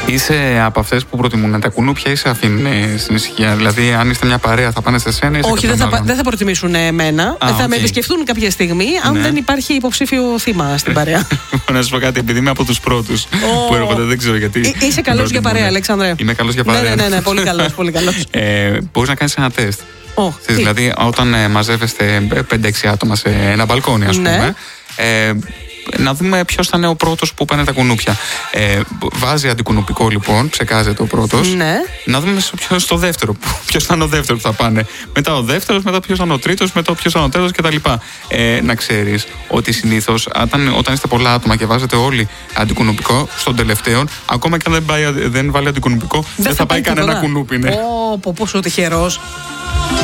Είσαι από αυτές που προτιμούν τα κουνούπια ή σε αφήνουν στην ησυχία? Δηλαδή, αν είστε μια παρέα, θα πάνε σε σένα ή σε Όχι, δεν θα προτιμήσουν εμένα. Θα με επισκεφτούν κάποια στιγμή, αν δεν υπάρχει υποψήφιο θύμα στην παρέα. Να σου πω κάτι, επειδή είμαι από τους πρώτους που έρχονται, δεν ξέρω γιατί. Είσαι καλός για παρέα, Αλέξανδρε. Είμαι καλός για παρέα. Ναι, πολύ καλός. Μπορείς να κάνεις ένα τεστ. Δηλαδή, όταν μαζεύεστε 5-6 άτομα σε ένα μπαλκόνι, ας πούμε. Να δούμε ποιος θα είναι ο πρώτος που πάνε τα κουνούπια. Βάζει αντικουνουπικό λοιπόν, ψεκάζεται ο πρώτος. Ναι. Να δούμε ποιος το δεύτερο. Ποιος θα είναι ο δεύτερος που θα πάνε. Μετά ο δεύτερος, μετά ποιος θα είναι ο τρίτος, μετά ποιος θα είναι ο τέταρτος κτλ. Να ξέρεις ότι συνήθως όταν είστε πολλά άτομα και βάζετε όλοι αντικουνουπικό, στον τελευταίο, ακόμα και αν δεν βάλει αντικουνουπικό, δεν θα πάει κανένα κουνούπι. Πόσο τυχερός.